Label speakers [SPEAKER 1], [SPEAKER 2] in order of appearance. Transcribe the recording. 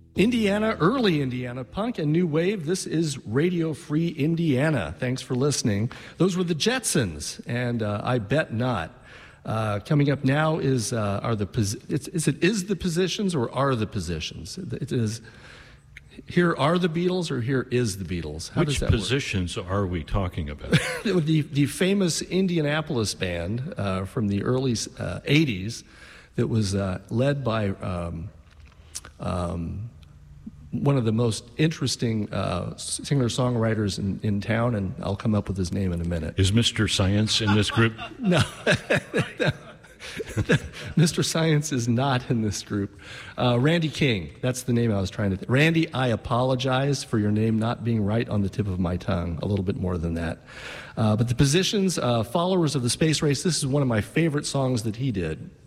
[SPEAKER 1] Indiana, early Indiana, punk and new wave. This is Radio Free Indiana. Thanks for listening. Those were the Jetsons, and I Bet Not. Coming up now is the positions or are the positions? It is. Here are the Beatles, or here is the Beatles? How
[SPEAKER 2] Which
[SPEAKER 1] does that
[SPEAKER 2] positions
[SPEAKER 1] work?
[SPEAKER 2] Are we talking about?
[SPEAKER 1] the famous Indianapolis band from the early 80s that was led by one of the most interesting singer-songwriters in town, and I'll come up with his name in a minute.
[SPEAKER 2] Is Mr. Science in this group?
[SPEAKER 1] No. Mr. Science is not in this group. Randy King, that's the name I was trying to think. Randy, I apologize for your name not being right on the tip of my tongue. A little bit more than that. But the positions, Followers of the Space Race, this is one of my favorite songs that he did.